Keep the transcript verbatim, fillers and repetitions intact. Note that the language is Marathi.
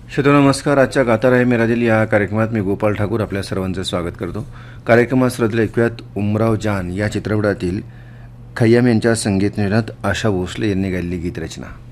श्रोतो नमस्कार. आजच्या गाता रहे मेरा दिल या कार्यक्रमात मी गोपाल ठाकूर आपल्या सर्वांचे स्वागत करतो. कार्यक्रमात श्रोतेला ऐकूयात उमराव जान या चित्रपटातील खय्याम यांच्या संगीत निर्मात्यात आशा भोसले यांनी गायलेली गीतरचना.